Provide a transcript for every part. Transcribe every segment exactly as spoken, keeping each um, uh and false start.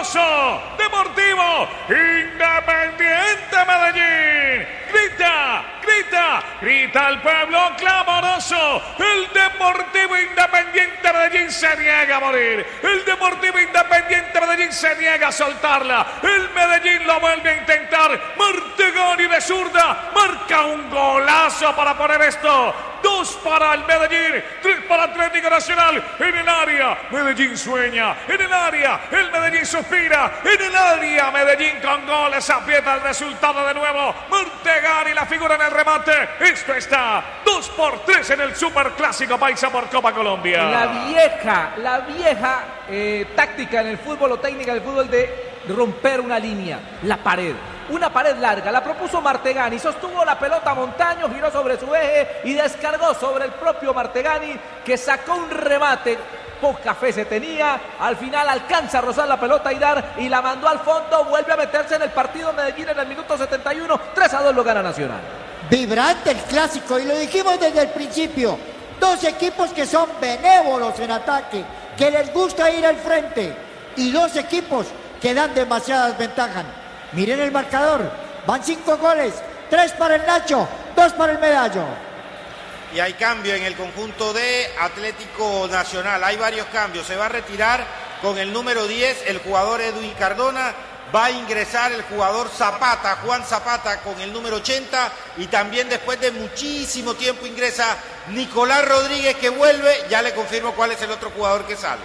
clamoroso, Deportivo Independiente Medellín. Grita, grita, grita el pueblo clamoroso. El Deportivo Independiente Medellín se niega a morir. El Deportivo Independiente Medellín se niega a soltarla. El Medellín lo vuelve a intentar. Martegani de zurda marca un golazo para poner esto. Dos para el Medellín, tres para Atlético Nacional. En el área, Medellín sueña. En el área, el Medellín suspira. En el área, Medellín con goles aprieta el resultado de nuevo. Martegani la figura en el remate. Esto está dos por tres en el Superclásico Paisa por Copa Colombia. La vieja, la vieja eh, táctica en el fútbol o técnica del fútbol de romper una línea, la pared. Una pared larga, la propuso Martegani, sostuvo la pelota Montaño, giró sobre su eje y descargó sobre el propio Martegani, que sacó un remate. Poca fe se tenía, al final alcanza a rozar la pelota y dar y la mandó al fondo, vuelve a meterse en el partido Medellín en el minuto setenta y uno, tres a dos lo gana Nacional. Vibrante el clásico y lo dijimos desde el principio, dos equipos que son benévolos en ataque, que les gusta ir al frente y dos equipos que dan demasiadas ventajas. Miren el marcador, van cinco goles, tres para el Nacho, dos para el Medallo. Y hay cambio en el conjunto de Atlético Nacional, hay varios cambios, se va a retirar con el número diez el jugador Edwin Cardona, va a ingresar el jugador Zapata, Juan Zapata con el número ochenta y también después de muchísimo tiempo ingresa Nicolás Rodríguez que vuelve, ya le confirmo cuál es el otro jugador que sale.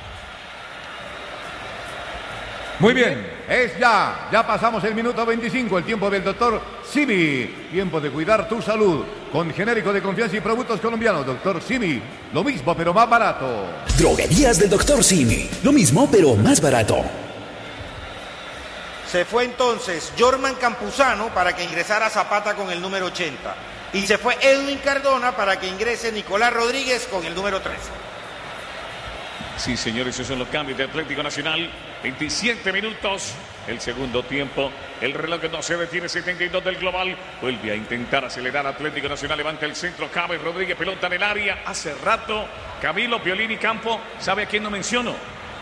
Muy bien, es ya, ya pasamos el minuto veinticinco, el tiempo del doctor Simi. Tiempo de cuidar tu salud con genérico de confianza y productos colombianos. Doctor Simi, lo mismo pero más barato. Droguerías del doctor Simi, lo mismo pero más barato. Se fue entonces Jorman Campuzano para que ingresara Zapata con el número ochenta. Y se fue Edwin Cardona para que ingrese Nicolás Rodríguez con el número trece. Sí, señores, esos son los cambios de Atlético Nacional. veintisiete minutos, el segundo tiempo. El reloj no se detiene, setenta y dos del global. Vuelve a intentar acelerar Atlético Nacional. Levanta el centro, cabe Rodríguez, pelota en el área. Hace rato, Camilo, Piolín y Campo, ¿sabe a quién no menciono?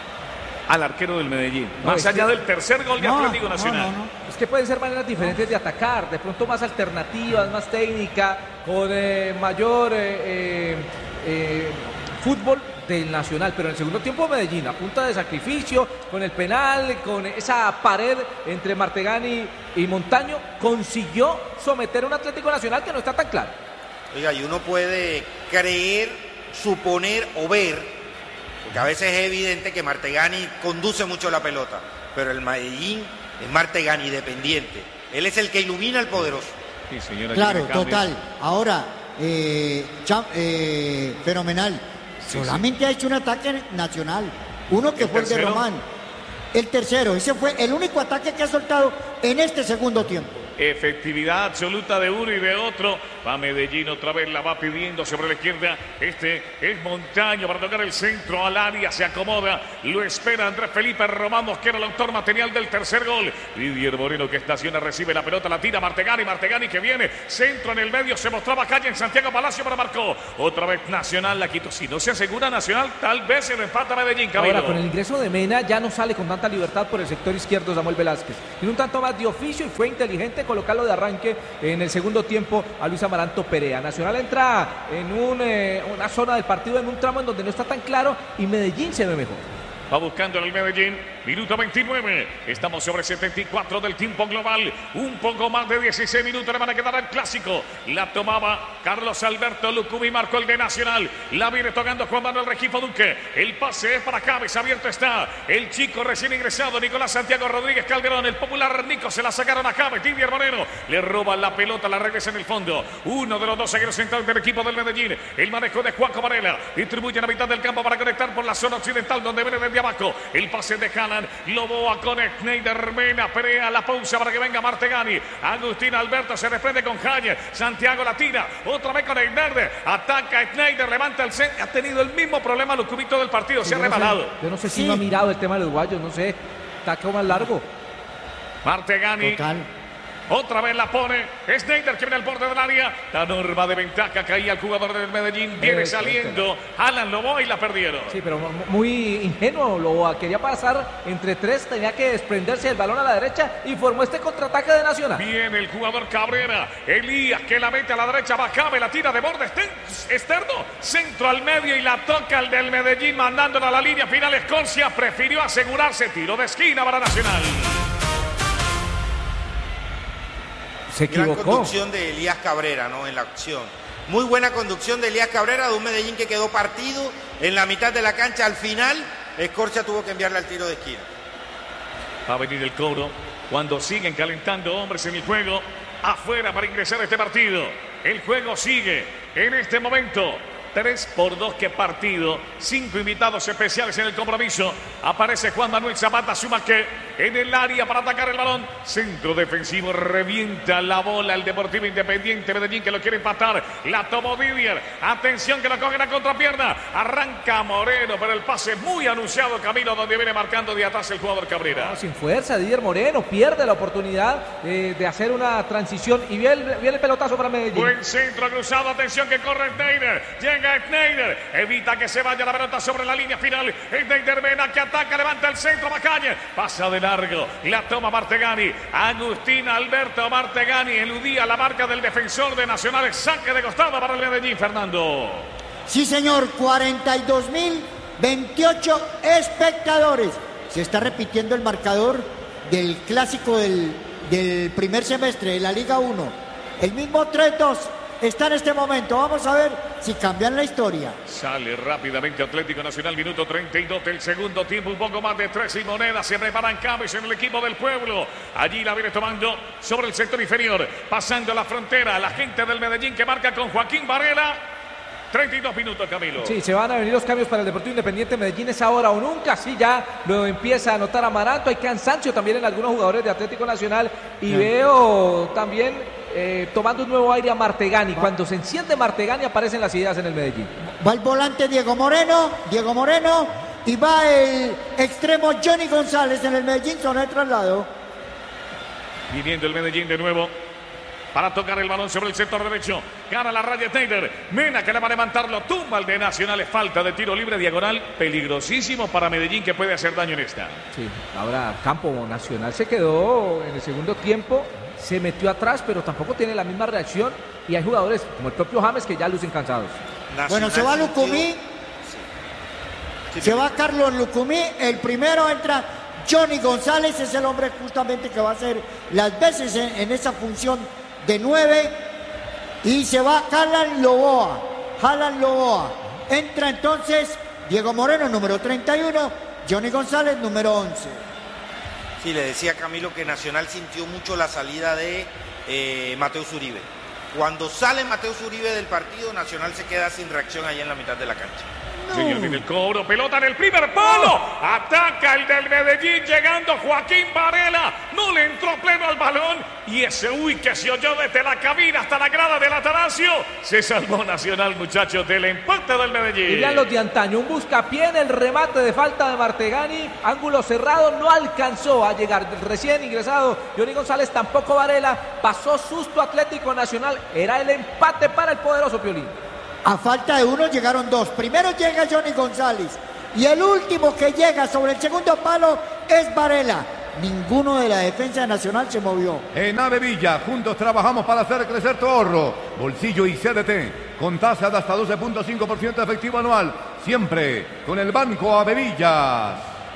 Al arquero del Medellín. No, más allá que... del tercer gol de no, Atlético Nacional. No, no, no. Es que pueden ser maneras diferentes de atacar. De pronto más alternativas, más técnica, con eh, mayor eh, eh, fútbol del Nacional, pero en el segundo tiempo Medellín, a punta de sacrificio, con el penal, con esa pared entre Martegani y Montaño, consiguió someter a un Atlético Nacional que no está tan claro. Oiga, y uno puede creer, suponer o ver, porque a veces es evidente que Martegani conduce mucho la pelota, pero el Medellín es Martegani dependiente. Él es el que ilumina al poderoso. Sí, señora, claro, total. Ahora, eh, cham, eh, fenomenal. Sí, solamente sí. Ha hecho un ataque nacional. Uno que fue el de Román. El tercero, ese fue el único ataque que ha soltado en este segundo tiempo. Efectividad absoluta de uno y de otro. Va Medellín otra vez, la va pidiendo sobre la izquierda. Este es Montaño para tocar el centro al área. Se acomoda, lo espera Andrés Felipe Román Mosquera, el autor material del tercer gol. Didier Moreno que estaciona, recibe la pelota, la tira Martegani. Martegani que viene, centro en el medio. Se mostraba calle en Santiago Palacio para marcó. Otra vez Nacional la quitó. Si no se asegura Nacional, tal vez se lo empata Medellín. Camilo. Ahora con el ingreso de Mena ya no sale con tanta libertad por el sector izquierdo Samuel Velázquez. Tiene un tanto más de oficio y fue inteligente colocarlo de arranque en el segundo tiempo a Luis Amaranto Perea. Nacional entra en un, eh, una zona del partido, en un tramo en donde no está tan claro y Medellín se ve mejor. Va buscando en el Medellín, minuto veintinueve, estamos sobre setenta y cuatro del tiempo global, un poco más de dieciséis minutos le van a quedar al clásico. La tomaba Carlos Alberto Lucumí, marcó el de Nacional, la viene tocando Juan Manuel Regifo Duque, el pase es para cabeza, abierto está el chico recién ingresado Nicolás Santiago Rodríguez Calderón, el popular Nico, se la sacaron a Cabe, Didier Moreno, le roba la pelota, la regresa en el fondo, uno de los dos seguidores centrales del equipo del Medellín, el manejo de Juanjo Varela, distribuye a la mitad del campo para conectar por la zona occidental donde viene desde abajo, el pase de Haaland, Loboa con Schneider, Mena, Perea, la pausa para que venga Martegani, Agustín Alberto se desprende con Jaime, Santiago la tira, otra vez con Schneider, ataca Schneider, levanta el centro, ha tenido el mismo problema los cubitos del partido, sí, se ha rebalado. No sé, yo no sé si sí. no ha mirado el tema de los guayos, no sé, está como más largo. Martegani. Total. Otra vez la pone Schneider, que viene al borde del área. La norma de ventaja caía el jugador del Medellín. Viene Eso, saliendo Alan Loboa y la perdieron. Sí, pero muy ingenuo Loboa. Quería pasar entre tres, tenía que desprenderse del balón a la derecha y formó este contraataque de Nacional. Viene el jugador Cabrera. Elías, que la mete a la derecha. Bajabe, la tira de borde externo. Centro al medio y la toca el del Medellín, mandándola a la línea final. Escocia prefirió asegurarse. Tiro de esquina para Nacional. Se equivocó. Gran conducción de Elías Cabrera, ¿no? En la acción. Muy buena conducción de Elías Cabrera, de un Medellín que quedó partido en la mitad de la cancha. Al final, Escorcia tuvo que enviarle al tiro de esquina. Va a venir el cobro cuando siguen calentando hombres en el juego. Afuera para ingresar a este partido. El juego sigue en este momento. tres por dos, qué partido. Cinco invitados especiales en el compromiso. Aparece Juan Manuel Zapata, suma que en el área para atacar el balón. Centro defensivo, revienta la bola el Deportivo Independiente Medellín, que lo quiere empatar. La tomó Didier. Atención, que lo coge la contrapierna. Arranca Moreno, pero el pase muy anunciado, Camilo, donde viene marcando de atrás el jugador Cabrera. No, sin fuerza, Didier Moreno pierde la oportunidad eh, de hacer una transición y viene el, viene el pelotazo para Medellín. Buen centro cruzado, atención que corre Schneider. Llega Schneider, evita que se vaya la pelota sobre la línea final. Schneider Mena, que ataca, levanta el centro, Macaña, pasa de largo, la toma Martegani. Agustín Alberto Martegani eludía la marca del defensor de Nacional. Saque de costado para el Medellín, Fernando. Sí, señor, cuarenta y dos mil veintiocho espectadores. Se está repitiendo el marcador del clásico del, del primer semestre de la Liga uno. El mismo tres dos está en este momento. Vamos a ver si cambian la historia. Sale rápidamente Atlético Nacional, minuto treinta y dos del segundo tiempo. Un poco más de tres y monedas. Se preparan cambios en el equipo del pueblo. Allí la viene tomando sobre el sector inferior. Pasando la frontera. La gente del Medellín que marca con Joaquín Varela. treinta y dos minutos, Camilo. Sí, se van a venir los cambios para el Deportivo Independiente Medellín. Es ahora o nunca. Sí, ya lo empieza a anotar Amaranto. Hay cansancio también en algunos jugadores de Atlético Nacional. Y sí, veo también eh, tomando un nuevo aire a Martegani. Cuando se enciende Martegani aparecen las ideas en el Medellín. Va el volante Diego Moreno. Diego Moreno. Y va el extremo Johnny González en el Medellín. Zona de traslado. Viniendo el Medellín de nuevo para tocar el balón sobre el sector derecho. Gana la raya Schneider. Mena, que le va a levantarlo. Tumba el de Nacional. Falta de tiro libre diagonal. Peligrosísimo para Medellín, que puede hacer daño en esta. Sí, ahora Campo Nacional se quedó en el segundo tiempo. Se metió atrás, pero tampoco tiene la misma reacción. Y hay jugadores como el propio James que ya lucen cansados. Nacional, bueno, se va Lucumí. Sí. Sí, se sí. va Carlos Lucumí. El primero entra Johnny González. Es el hombre justamente que va a hacer las veces en, en esa función de nueve. Y se va Alan Loboa. Alan Loboa. Entra entonces Diego Moreno, número treinta y uno. Johnny González, número once. Sí, le decía Camilo que Nacional sintió mucho la salida de eh, Mateus Uribe. Cuando sale Mateus Uribe del partido, Nacional se queda sin reacción ahí en la mitad de la cancha. No. Señor, viene el cobro, pelota en el primer palo. Ataca el del Medellín, llegando Joaquín Varela. No le entró pleno al balón. Y ese uy que se oyó desde la cabina hasta la grada del Atanasio. Se salvó Nacional, muchachos, del empate del Medellín. Miren los de antaño, un buscapié en el remate de falta de Martegani. Ángulo cerrado, no alcanzó a llegar. Recién ingresado Johnny González, tampoco Varela. Pasó susto Atlético Nacional. Era el empate para el poderoso Piolín. A falta de uno llegaron dos. Primero llega Johnny González y el último que llega sobre el segundo palo es Varela. Ninguno de la defensa nacional se movió. En Avevilla, juntos trabajamos para hacer crecer tu ahorro, bolsillo y C D T, con tasa de hasta doce punto cinco por ciento efectivo anual, siempre con el Banco Avevillas.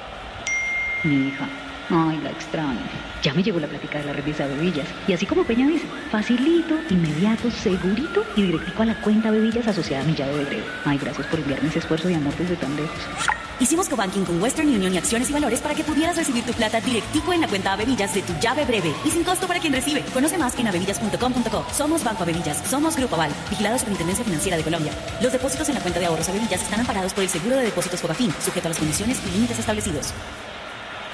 Mi hija, ay, la extraño. Ya me llegó la plática de la revista Avevillas. Y así como Peña dice, facilito, inmediato, segurito y directico a la cuenta Avevillas asociada a mi llave de breve. Ay, gracias por enviarme ese esfuerzo de amor desde tan lejos. Hicimos cobanking con Western Union y Acciones y Valores para que pudieras recibir tu plata directico en la cuenta Avevillas de tu llave breve y sin costo para quien recibe. Conoce más en avevillas punto com punto co. Somos Banco Avevillas, somos Grupo Aval, vigilado Superintendencia Financiera de Colombia. Los depósitos en la cuenta de ahorros Avevillas están amparados por el seguro de depósitos Fogafín, sujeto a las condiciones y límites establecidos.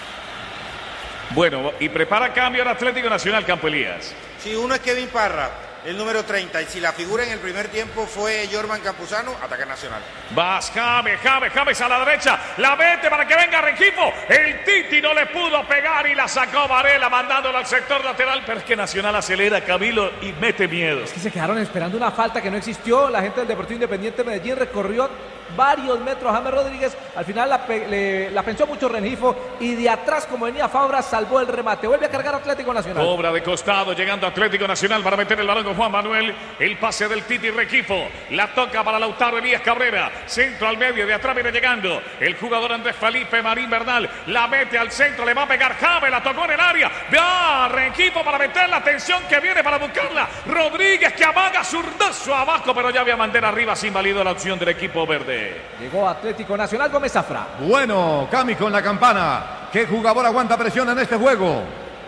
Bueno, y prepara cambio al Atlético Nacional, Campo Elías. Sí, uno es Kevin Parra. el número treinta. Y si la figura en el primer tiempo fue Jorman Campuzano, ataca Nacional. Vas James, James, James a la derecha. La mete para que venga Rengifo. El Titi no le pudo pegar y la sacó Varela mandándola al sector lateral. Pero es que Nacional acelera, Camilo, y mete miedo. Es que se quedaron esperando una falta que no existió. La gente del Deportivo Independiente Medellín recorrió varios metros a James Rodríguez. Al final la, pe le, la pensó mucho Rengifo y de atrás, como venía Fabra, salvó el remate. Vuelve a cargar Atlético Nacional. Obra de costado, llegando Atlético Nacional para meter el balón con Juan Manuel. El pase del Titi Rengifo. La toca para Lautaro Elías Cabrera. Centro al medio, de atrás viene llegando el jugador Andrés Felipe Marín Bernal. La mete al centro, le va a pegar James, la tocó en el área. Va Rengifo para meter la atención que viene para buscarla. Rodríguez que amaga zurdazo abajo, pero ya había bandera arriba, sin válido la opción del equipo verde. Llegó Atlético Nacional, Gómez Zafra. Bueno, Cami con la campana. ¿Qué jugador aguanta presión en este juego?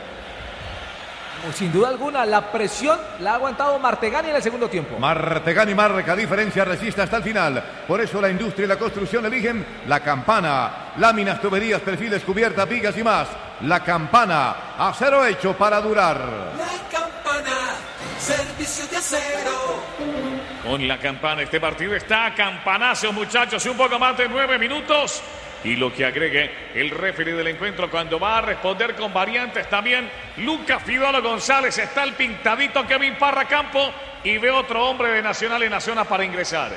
Sin duda alguna, la presión la ha aguantado Martegani en el segundo tiempo. Martegani marca diferencia, resiste hasta el final. Por eso la industria y la construcción eligen la campana. Láminas, tuberías, perfiles, cubiertas, vigas y más. La campana, acero hecho para durar. La campana, servicio de acero. Con la campana, este partido está a campanazo, muchachos. Un poco más de nueve minutos. Y lo que agregue el referee del encuentro cuando va a responder con variantes también. Lucas Fidolo González, está el pintadito Kevin Parra Campo y ve otro hombre de Nacional en la zona para ingresar.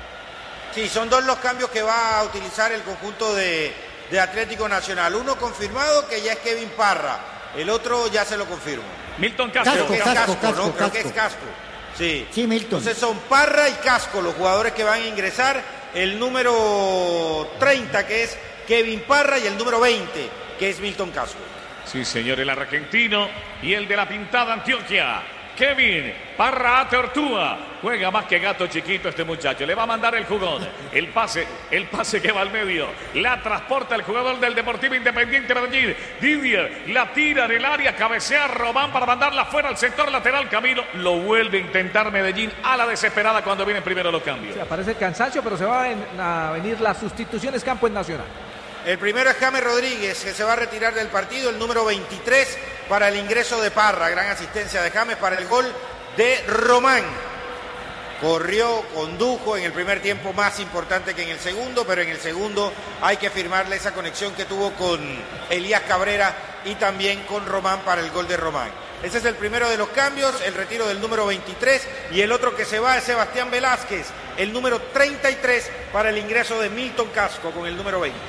Sí, son dos los cambios que va a utilizar el conjunto de, de Atlético Nacional. Uno confirmado, que ya es Kevin Parra. El otro ya se lo confirmo. Milton Casco. Creo que es Casco, Casco, Casco, ¿no? Creo que Casco. es Casco. Sí. Sí, Milton. Entonces son Parra y Casco los jugadores que van a ingresar. El número treinta, que es Kevin Parra, y el número veinte, que es Milton Casco. Sí, señor, el argentino y el de la pintada Antioquia. Kevin Parra Tortúa. Juega más que gato chiquito este muchacho. Le va a mandar el jugón. El pase, el pase que va al medio. La transporta el jugador del Deportivo Independiente Medellín. Didier la tira en el área. Cabecea Román para mandarla fuera al sector lateral. Camilo lo vuelve a intentar Medellín a la desesperada cuando vienen primero los cambios. Sí, aparece el cansancio, pero se van a venir las sustituciones campo en Nacional. El primero es James Rodríguez, que se va a retirar del partido. El número veintitrés para el ingreso de Parra. Gran asistencia de James para el gol de Román. Corrió, condujo en el primer tiempo, más importante que en el segundo, pero en el segundo hay que firmarle esa conexión que tuvo con Elías Cabrera y también con Román para el gol de Román. Ese es el primero de los cambios, el retiro del número veintitrés, y el otro que se va es Sebastián Velázquez, el número treinta y tres para el ingreso de Milton Casco con el número veinte.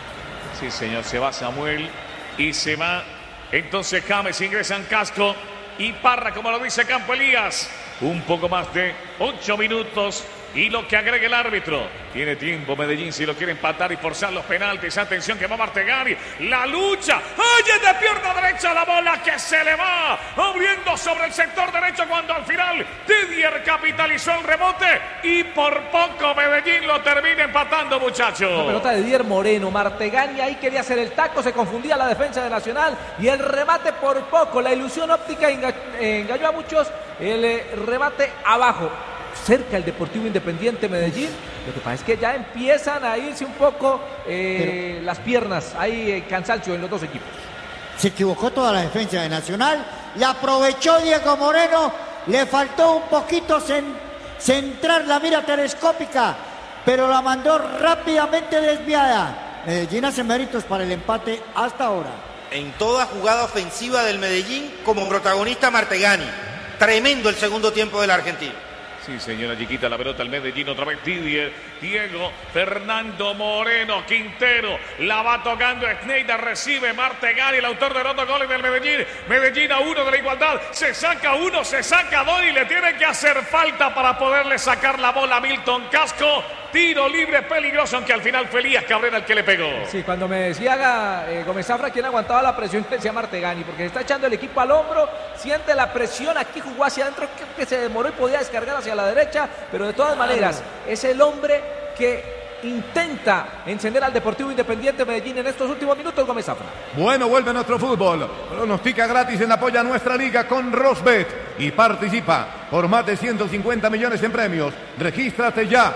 Sí, señor, se va Samuel y se va entonces James, ingresan Casco y Parra, como lo dice Campo Elías. Un poco más de ocho minutos y lo que agregue el árbitro. Tiene tiempo Medellín si lo quiere empatar y forzar los penaltis. Atención que va Martegani. La lucha. ¡Oye, de pierna derecha la bola que se le va! Abriendo sobre el sector derecho cuando al final Didier capitalizó el rebote y por poco Medellín lo termina empatando, muchachos. La pelota de Didier Moreno. Martegani ahí quería hacer el taco. Se confundía la defensa de Nacional y el remate por poco. La ilusión óptica engañó a muchos. El eh, remate abajo, cerca el Deportivo Independiente Medellín. Lo que pasa es que ya empiezan a irse un poco eh, Pero, las piernas. Hay eh, cansancio en los dos equipos. Se equivocó toda la defensa de Nacional. La aprovechó Diego Moreno. Le faltó un poquito cen, centrar la mira telescópica, pero la mandó rápidamente desviada. Medellín hace méritos para el empate hasta ahora. En toda jugada ofensiva del Medellín, como protagonista Martegani. Tremendo el segundo tiempo del argentino. Sí, señora Chiquita, la pelota al Medellín, otra vez Didier, Diego, Fernando Moreno, Quintero, la va tocando Schneider, recibe Martegani, el autor de los dos goles del Medellín. Medellín a uno de la igualdad, se saca uno, se saca dos y le tiene que hacer falta para poderle sacar la bola a Milton Casco. Tiro libre peligroso, aunque al final fue Elías Cabrera el que le pegó. Sí, cuando me decía eh, Gómez Zafra quién aguantaba la presión, decía Martegani, porque se está echando el equipo al hombro, siente la presión, aquí jugó hacia adentro, que, que se demoró y podía descargar hacia la derecha, pero de todas maneras, es el hombre que intenta encender al Deportivo Independiente Medellín en estos últimos minutos, Gómez Zafra. Bueno, vuelve nuestro fútbol. Pronostica gratis en apoya a nuestra liga con Rosbet y participa por más de ciento cincuenta millones en premios. Regístrate ya.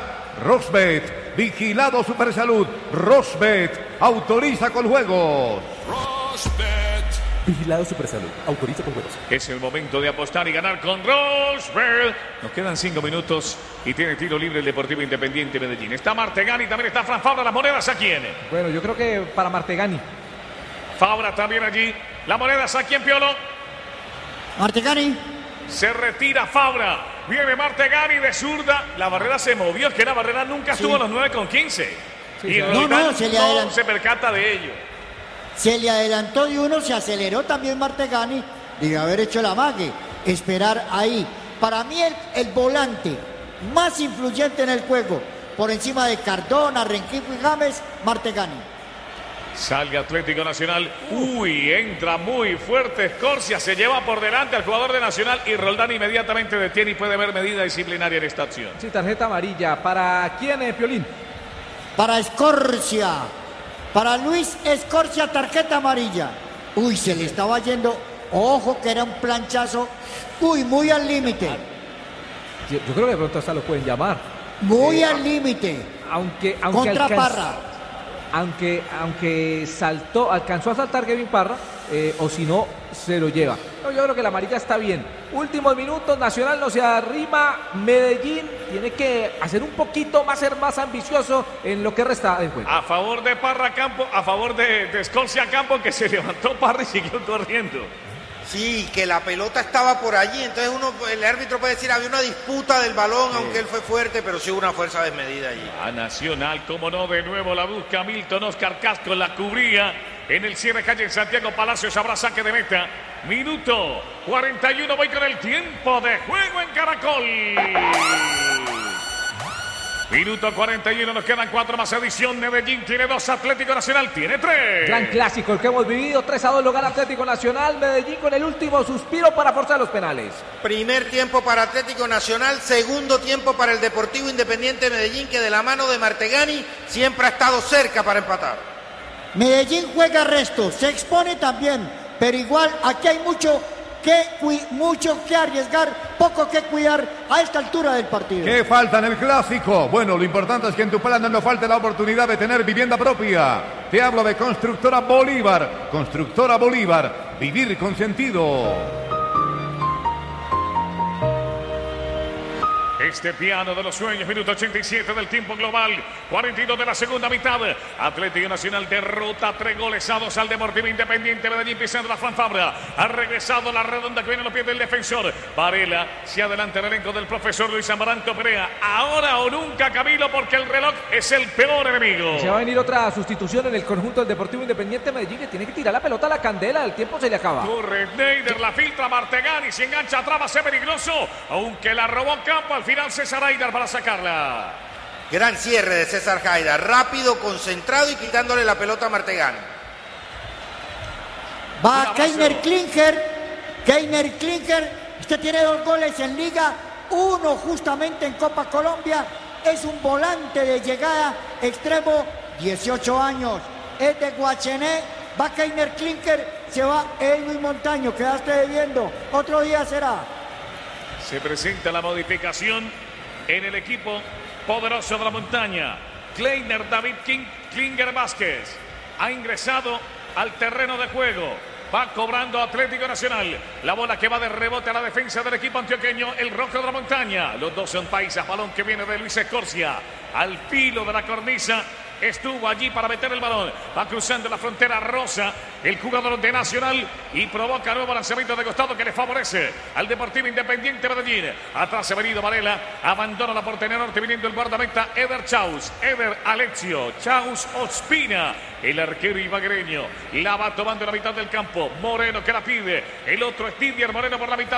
Rosbet, vigilado Supersalud. Rosbet, autoriza con juegos. Rosbet, Vigilado Supersalud. Autoriza con juegos. Es el momento de apostar y ganar con Rosberg. Nos quedan cinco minutos y tiene tiro libre el Deportivo Independiente Medellín. Está Martegani, también está Fran Fabra. ¿Las monedas a quién? Bueno, yo creo que para Martegani. Fabra también allí. ¿Las monedas a quién, Piolo? Martegani. Se retira Fabra. Viene Martegani de zurda. La barrera se movió. Es que la barrera nunca estuvo Sí. a los nueve con quince. Sí, y sí. Roldán No, no, se le no adelantó. se percata de ello. Se le adelantó de uno, se aceleró también Martegani. Debe haber hecho la mague. Esperar ahí. Para mí el, el volante más influyente en el juego, por encima de Cardona, Rengifo y James, Martegani. Sale Atlético Nacional. Uy, entra muy fuerte Escorcia. Se lleva por delante al jugador de Nacional y Roldán inmediatamente detiene y puede haber medida disciplinaria en esta acción. Sí, tarjeta amarilla. ¿Para quién, eh, Piolín? Para Escorcia. Para Luis Escorcia, tarjeta amarilla. Uy, se le estaba yendo. Ojo que era un planchazo. Uy, muy al límite. Yo, yo creo que de pronto hasta lo pueden llamar. Muy Eh, al límite. Aunque, aunque Contra alcanz- Parra. Aunque, aunque saltó, alcanzó a saltar Kevin Parra, eh, o si no, se lo lleva. No, yo creo que la amarilla está bien. Últimos minutos, Nacional no se arrima. Medellín tiene que hacer un poquito más, ser más ambicioso en lo que resta del juego. A favor de Parra Campo, a favor de, de Escorcia Campo, que se levantó Parra y siguió corriendo. Sí, que la pelota estaba por allí, entonces uno, el árbitro puede decir, había una disputa del balón, aunque él fue fuerte, pero sí hubo una fuerza desmedida allí. A Nacional, como no, de nuevo la busca Milton Oscar Casco, la cubría en el cierre calle en Santiago Palacios, habrá saque de meta. Minuto cuarenta y uno, voy con el tiempo de juego en Caracol. Minuto cuarenta y uno, nos quedan cuatro más edición. Medellín tiene dos, Atlético Nacional tiene tres. Gran clásico el que hemos vivido, tres a dos lo gana Atlético Nacional. Medellín con el último suspiro para forzar los penales. Primer tiempo para Atlético Nacional, segundo tiempo para el Deportivo Independiente Medellín, que de la mano de Martegani siempre ha estado cerca para empatar. Medellín juega resto, se expone también, pero igual aquí hay mucho que, cui- mucho que arriesgar, poco que cuidar a esta altura del partido. ¿Qué falta en el clásico? Bueno, lo importante es que en tu plano no falte la oportunidad de tener vivienda propia. Te hablo de Constructora Bolívar. Constructora Bolívar, vivir con sentido. Este piano de los sueños, minuto ochenta y siete del tiempo global, cuarenta y dos de la segunda mitad. Atlético Nacional derrota tres goles a dos al Deportivo Independiente Medellín, pisando la Fran Fabra. Ha regresado la redonda que viene a los pies del defensor. Varela se adelanta el elenco del profesor Luis Amaranto Perea. Ahora o nunca, Camilo, porque el reloj es el peor enemigo. Se va a venir otra sustitución en el conjunto del Deportivo Independiente Medellín, que tiene que tirar la pelota a la candela, el tiempo se le acaba. Corre Neider, la filtra Martegani, se engancha atrás, va a ser peligroso, aunque la robó Campo, al final César Aidar para sacarla. Gran cierre de César Haidar, rápido, concentrado y quitándole la pelota a Martegani. Va Keiner Klinker, Keiner Klinker, usted tiene dos goles en Liga, uno justamente en Copa Colombia, es un volante de llegada extremo, dieciocho años, es de Guachené, va Keiner Klinker, se va Edwin Montaño, quedaste debiendo, otro día será. Se presenta la modificación en el equipo poderoso de la montaña. Kleiner David King, Klinger Vázquez ha ingresado al terreno de juego. Va cobrando Atlético Nacional. La bola que va de rebote a la defensa del equipo antioqueño, el rojo de la montaña. Los dos son paisas. Balón que viene de Luis Escorcia. Al filo de la cornisa. Estuvo allí para meter el balón. Va cruzando la frontera rosa el jugador de Nacional y provoca nuevo lanzamiento de costado que le favorece al Deportivo Independiente Medellín. Atrás se ha venido Varela. Abandona la portería norte viniendo el guardameta Eder Chaus. Eder Alexio. Chaus Ospina. El arquero ibaguereño. La va tomando en la mitad del campo. Moreno que la pide. El otro es Didier Moreno por la mitad.